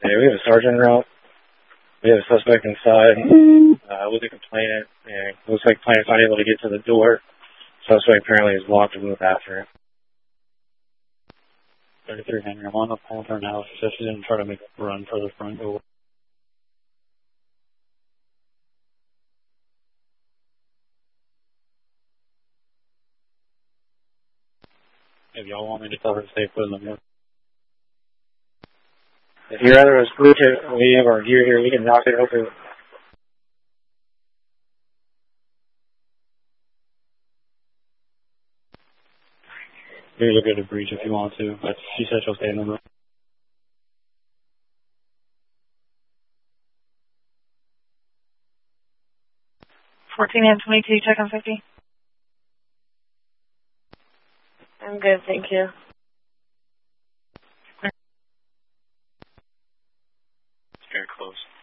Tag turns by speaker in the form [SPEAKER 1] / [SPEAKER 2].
[SPEAKER 1] Yeah, we have a sergeant route. We have a suspect inside with a complainant. And it looks like the complainant's not able to get to the door. Suspect apparently is locked in the bathroom.
[SPEAKER 2] 33 Henry, I'm on the phone with her now. She says she's going to try to make a run for the front door. If y'all want me to tell her to stay put in the mirror.
[SPEAKER 1] If you're rather us, we have our gear here. We can knock it over.
[SPEAKER 2] You're looking at a breach if you want to, but she said she'll stay in the room.
[SPEAKER 3] 14 and 22, check on 50.
[SPEAKER 4] I'm good, thank you.
[SPEAKER 2] Very close.